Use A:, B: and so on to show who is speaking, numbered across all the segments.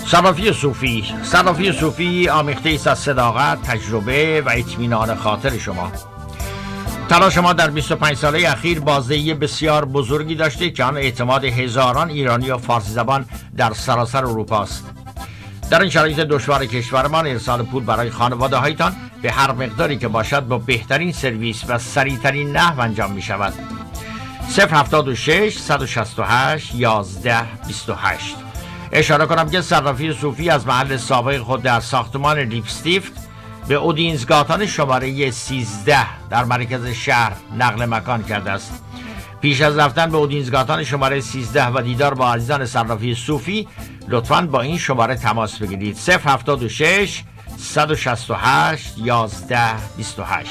A: صرافی صوفی آمیخته است از صداقت، تجربه و اطمینان خاطر شما. تلاش ما در 25 ساله اخیر بازدهی بسیار بزرگی داشته که آن اعتماد هزاران ایرانی و فارسی زبان در سراسر اروپا است. در این شرایط دشوار کشورمان ارسال پول برای خانواده هایتان به هر مقداری که باشد با بهترین سرویس و سریعترین نحو انجام می شود. 076 168 11 28. اشاره کنم که صرافی صوفی از محل سابق خود در ساختمان لیپستیفت به اودینزگاتان شماره 13 در مرکز شهر نقل مکان کرده است. پیش از رفتن به اودینزگاتان شماره 13 و دیدار با عزیزان صرافی صوفی لطفاً با این شماره تماس بگیرید. 076 168 11 28.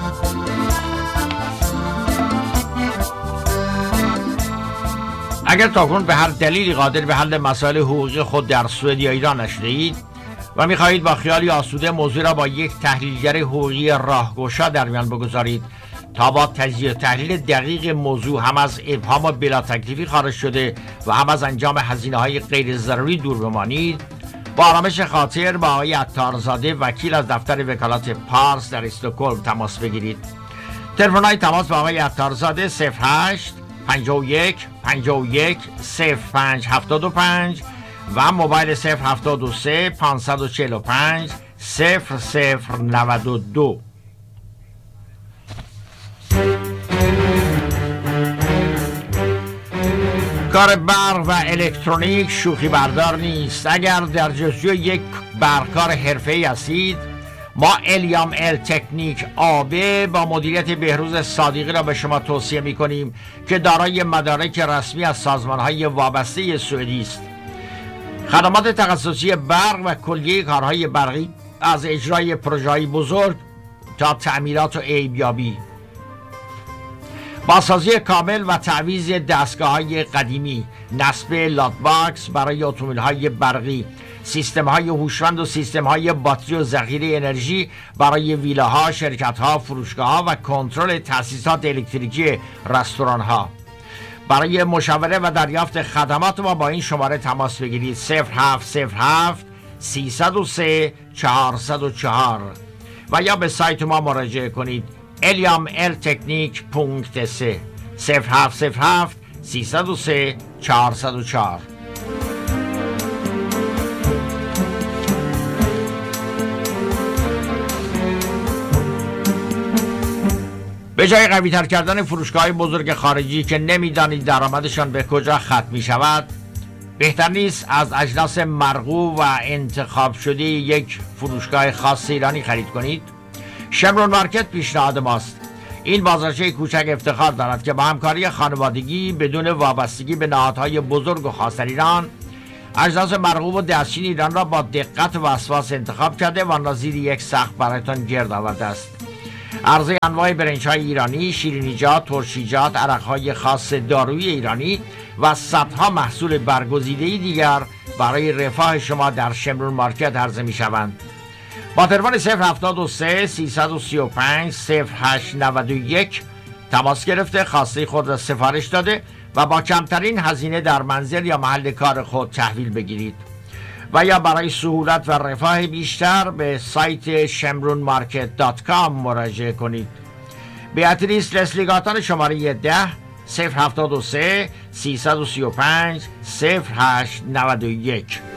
A: اگر تاکنون به هر دلیلی قادر به حل مسائل حقوقی خود در سوئد یا ایران نشده اید و می‌خواهید با خیالی آسوده موضوع را با یک تحلیلگر حقوقی راهگشا در میان بگذارید تا با تجزیه و تحلیل دقیق موضوع هم از ابهام و بلا تکلیفی خارج شده و هم از انجام هزینه‌های غیر ضروری دور بمانید، با آرامش خاطر با آقای عطارزاده وکیل از دفتر وکالت پارس در استکهلم تماس بگیرید. تلفن‌های تماس با آقای عطارزاده 08 51 51 05 75 و موبایل 073 545 0092. کار برق و الکترونیک شوخی بردار نیست. اگر در جستجوی یک برقکار حرفه‌ای هستید، ما الیام ال تکنیک آبه با مدیریت بهروز صادقی را به شما توصیه می کنیم که دارای مدارک رسمی از سازمان‌های وابسته سوئدی است. خدمات تخصصی برق و کلیه کارهای برقی از اجرای پروژه‌های بزرگ تا تعمیرات و عیبیابی، بازسازی کامل و تعویض دستگاه‌های قدیمی، نصب لادباکس برای اتومبیل‌های برقی، سیستم‌های هوشمند و سیستم‌های باتری و ذخیره انرژی برای ویلاها، شرکت‌ها، فروشگاه‌ها و کنترل تأسیسات الکتریکی رستوران‌ها. برای مشاوره و دریافت خدمات ما با این شماره تماس بگیرید. 0707 303 404 و یا به سایت ما مراجعه کنید eliameltechnic.se 0707 303 404. به جای قوی تر کردن فروشگاه‌های بزرگ خارجی که نمیدانید درآمدشان به کجا ختم می شود، بهتر نیست از اجناس مرغوب و انتخاب شده یک فروشگاه خاص ایرانی خرید کنید؟ شمرون مارکت پیشنهاد ماست. این بازارچه کوچک افتخار دارد که با همکاری خانوادگی بدون وابستگی به نهادهای بزرگ و خاص در ایران اجناس مرغوب و دستچین ایران را با دقت و وسواس انتخاب کرده و آن را زیر یک سقف برایتان گرد آورده است. عرضه انواع برنج‌های ایرانی، شیرینیجات، ترشیجات، عرق‌های خاص دارویی ایرانی و صدها محصول برگزیده دیگر برای رفاه شما در شمرون مارکت عرضه می‌شوند. با تلفن 073 335 0891 تماس گرفته خواسته خود را سفارش داده و با کمترین هزینه در منزل یا محل کار خود تحویل بگیرید و یا برای سهولت و رفاه بیشتر به سایت shemronmarket.com مراجعه کنید. بیاتریس لسلیگاتان شماره 10 073 335 0891.